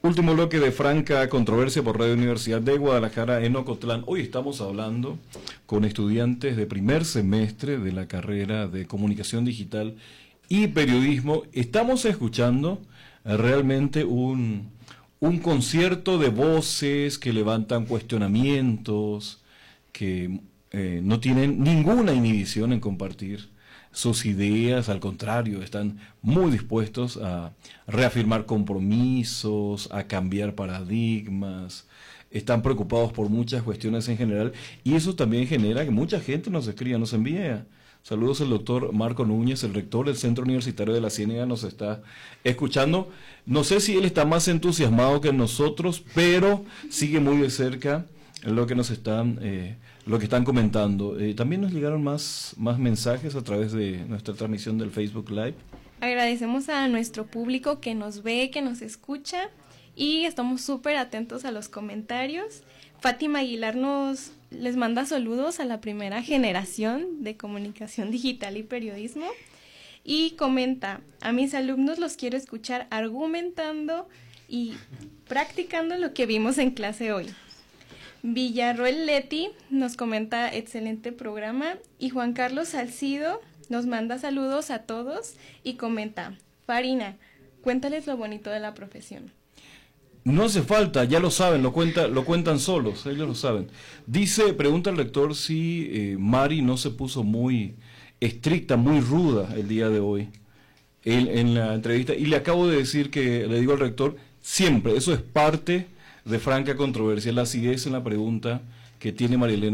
Último bloque de Franca Controversia por Radio Universidad de Guadalajara en Ocotlán. Hoy estamos hablando con estudiantes de primer semestre de la carrera de Comunicación Digital y Periodismo. Estamos escuchando realmente un concierto de voces que levantan cuestionamientos, que no tienen ninguna inhibición en compartir sus ideas, al contrario, están muy dispuestos a reafirmar compromisos, a cambiar paradigmas, están preocupados por muchas cuestiones en general, y eso también genera que mucha gente nos escriba, nos envía. Saludos al doctor Marco Núñez, el rector del Centro Universitario de la Ciénega, nos está escuchando. No sé si él está más entusiasmado que nosotros, pero sigue muy de cerca lo que nos están lo que están comentando. También nos llegaron más mensajes a través de nuestra transmisión del Facebook Live. Agradecemos a nuestro público que nos ve, que nos escucha, y estamos súper atentos a los comentarios. Fátima Aguilar les manda saludos a la primera generación de Comunicación Digital y Periodismo y comenta: a mis alumnos los quiero escuchar argumentando y practicando lo que vimos en clase hoy. Villarroel Leti nos comenta: excelente programa. Y Juan Carlos Salcido nos manda saludos a todos y comenta: Farina, cuéntales lo bonito de la profesión. No hace falta, ya lo saben, lo cuentan solos, ellos lo saben. Pregunta el rector si Mari no se puso muy estricta, muy ruda el día de hoy en la entrevista, y le acabo de decir que, le digo al rector, siempre, eso es parte de Franca Controversia, la acidez en la pregunta que tiene María Elena